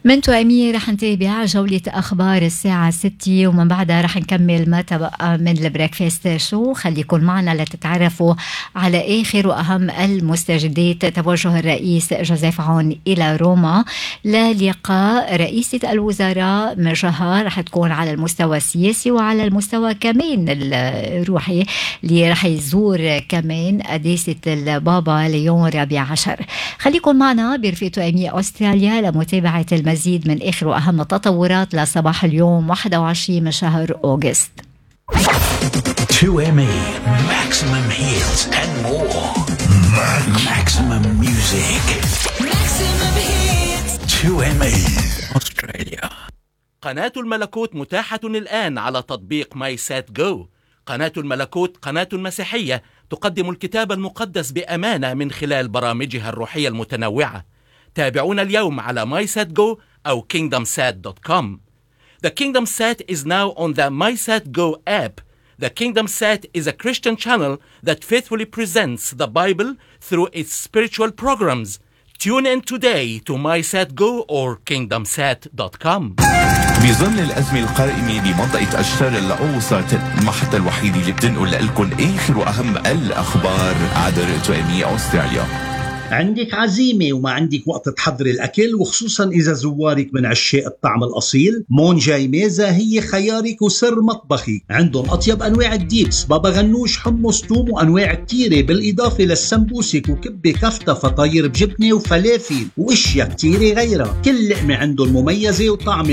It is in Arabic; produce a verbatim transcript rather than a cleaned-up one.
من تؤمي رح نتابع جولة أخبار الساعة ستة ومن بعدها رح نكمل ما تبقى من البريكفاست شو. خليكن معنا لتتعرفوا على آخر وأهم المستجدات. توجه الرئيس جوزيف عون إلى روما للقاء رئيسة الوزراء مجهر، رح تكون على المستوى السياسي وعلى المستوى كمان الروحي، اللي رح يزور كمان قداسة البابا ليون الرابع عشر. خليكن معنا برفقة تؤمي أستراليا لمتابعة المزيد من آخر وأهم التطورات لصباح اليوم واحد وعشرين من شهر أغسطس. تو إم إي maximum hits and more. Maximum music. Maximum hits. تو إم إي أستراليا. قناة الملكوت متاحة الآن على تطبيق ماي سات جو. قناة الملكوت قناة مسيحية تقدم الكتاب المقدس بأمانة من خلال برامجها الروحية المتنوعة. تابعونا اليوم على MySatGo أو kingdom sat dot com. The Kingdom Sat is now on the MySatGo app. The Kingdom Sat is a Christian channel that faithfully presents the Bible through its spiritual programs. Tune in today to MySatGo or kingdom sat dot com. بظل الأزمة القائمة بمنطقة الشرق الأوسط، المحطة الوحيدة اللي بتنقل لكم آخر وأهم الأخبار عبر تو إم إي أستراليا. عندك عزيمة وما عندك وقت تحضري الأكل، وخصوصا إذا زوارك من عشاق الطعم الأصيل، مونجاي ميزة هي خيارك وسر مطبخي. عندهم أطيب أنواع الديبس، بابا غنوش، حمص، توم، وأنواع التيرة، بالإضافة للسمبوسك وكبة كفتة، فطاير بجبنة وفلافل وإشياء كتيرة غيرها. كل لقمة عندهم مميزة وطعمة